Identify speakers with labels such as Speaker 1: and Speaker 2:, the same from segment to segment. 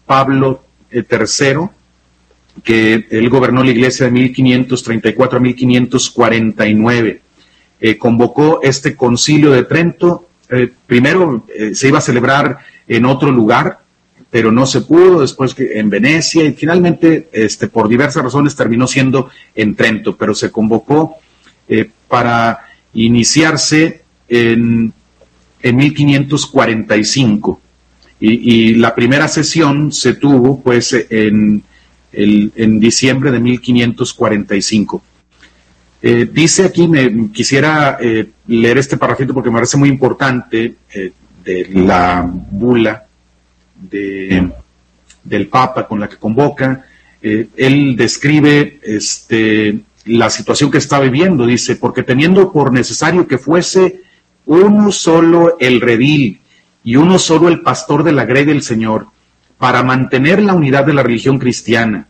Speaker 1: Pablo III, que él gobernó la iglesia de 1534 a 1549. Convocó este concilio de Trento. Primero se iba a celebrar en otro lugar, pero no se pudo, después que en Venecia, y finalmente por diversas razones terminó siendo en Trento, pero se convocó para iniciarse en 1545, y la primera sesión se tuvo pues en diciembre de 1545. Dice aquí, quisiera leer este parrafito porque me parece muy importante, de la bula del Papa con la que convoca. Él describe la situación que está viviendo. Dice: porque teniendo por necesario que fuese uno solo el redil y uno solo el pastor de la grey del Señor, para mantener la unidad de la religión cristiana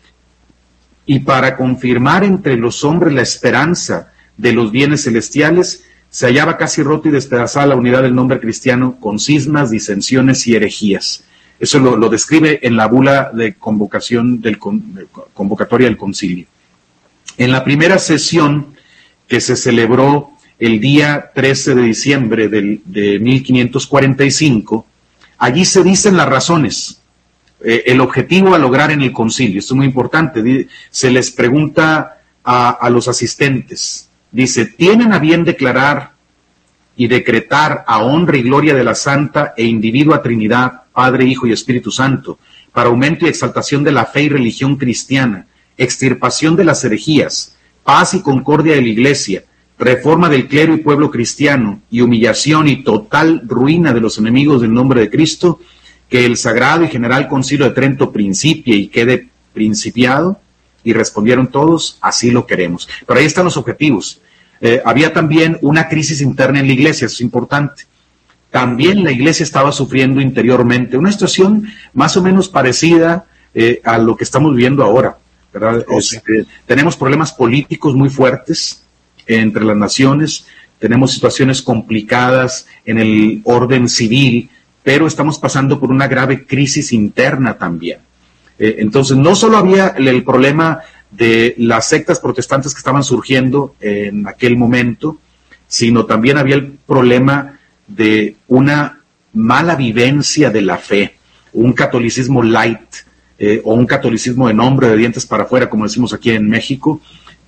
Speaker 1: y para confirmar entre los hombres la esperanza de los bienes celestiales, se hallaba casi rota y despedazada la unidad del nombre cristiano con cismas, disensiones y herejías. Eso lo describe en la bula de convocación convocatoria del concilio. En la primera sesión, que se celebró el día 13 de diciembre de 1545, allí se dicen las razones, el objetivo a lograr en el concilio. Esto es muy importante. Se les pregunta a los asistentes, dice: ¿tienen a bien declarar y decretar a honra y gloria de la Santa e individua Trinidad, Padre, Hijo y Espíritu Santo, para aumento y exaltación de la fe y religión cristiana, extirpación de las herejías, paz y concordia de la Iglesia, reforma del clero y pueblo cristiano, y humillación y total ruina de los enemigos del nombre de Cristo, que el Sagrado y General Concilio de Trento principie y quede principiado? Y respondieron todos: así lo queremos. Pero ahí están los objetivos. Había también una crisis interna en la Iglesia, eso es importante. También la Iglesia estaba sufriendo interiormente una situación más o menos parecida a lo que estamos viviendo ahora, ¿verdad? Tenemos problemas políticos muy fuertes entre las naciones, tenemos situaciones complicadas en el orden civil, pero estamos pasando por una grave crisis interna también. Entonces, no solo había el problema de las sectas protestantes que estaban surgiendo en aquel momento, sino también había el problema de una mala vivencia de la fe, un catolicismo light, o un catolicismo de nombre, de dientes para afuera, como decimos aquí en México,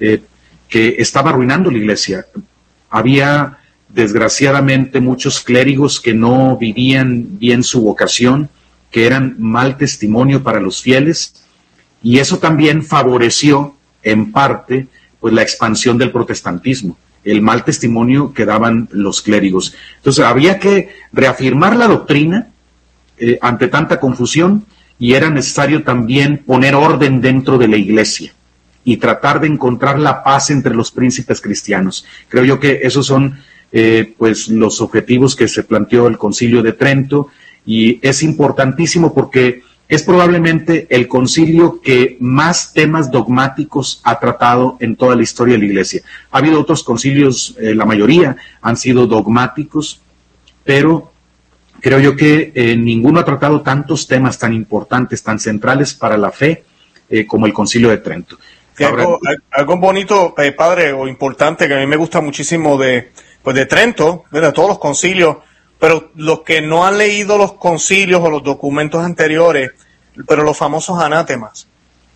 Speaker 1: que estaba arruinando la Iglesia. Había, desgraciadamente, muchos clérigos que no vivían bien su vocación, que eran mal testimonio para los fieles, y eso también favoreció, en parte, pues la expansión del protestantismo, el mal testimonio que daban los clérigos. Entonces había que reafirmar la doctrina ante tanta confusión, y era necesario también poner orden dentro de la Iglesia y tratar de encontrar la paz entre los príncipes cristianos. Creo yo que esos son pues los objetivos que se planteó el Concilio de Trento, y es importantísimo porque es probablemente el concilio que más temas dogmáticos ha tratado en toda la historia de la Iglesia. Ha habido otros concilios, la mayoría han sido dogmáticos, pero creo yo que ninguno ha tratado tantos temas tan importantes, tan centrales para la fe, como el Concilio de Trento.
Speaker 2: Algo bonito, padre, o importante, que a mí me gusta muchísimo de Trento, de todos los concilios, pero los que no han leído los concilios o los documentos anteriores, pero los famosos anátemas,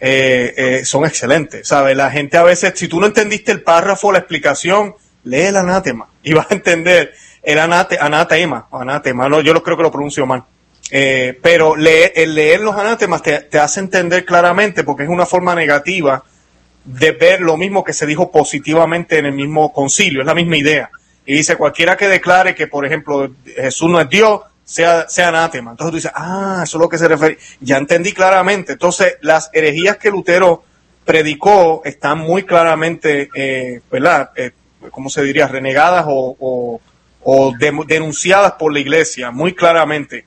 Speaker 2: son excelentes, ¿sabes? La gente a veces, si tú no entendiste el párrafo, la explicación, lee el anátema y vas a entender el anátema, no, yo creo que lo pronuncio mal. Pero el leer los anátemas te hace entender claramente, porque es una forma negativa de ver lo mismo que se dijo positivamente en el mismo concilio, es la misma idea. Y dice: cualquiera que declare que, por ejemplo, Jesús no es Dios, sea anátema. Entonces tú dices: eso es lo que se refiere. Ya entendí claramente. Entonces, las herejías que Lutero predicó están muy claramente, ¿verdad? ¿Cómo se diría? Renegadas o denunciadas por la Iglesia, muy claramente.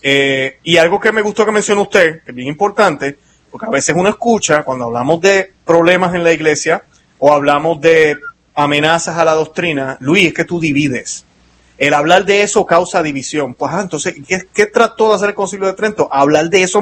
Speaker 2: Y algo que me gustó que mencionó usted, que es bien importante, porque a veces uno escucha, cuando hablamos de problemas en la Iglesia, o hablamos de amenazas a la doctrina: Luis, es que tú divides. El hablar de eso causa división. Pues entonces, ¿qué trató de hacer el Concilio de Trento? Hablar de eso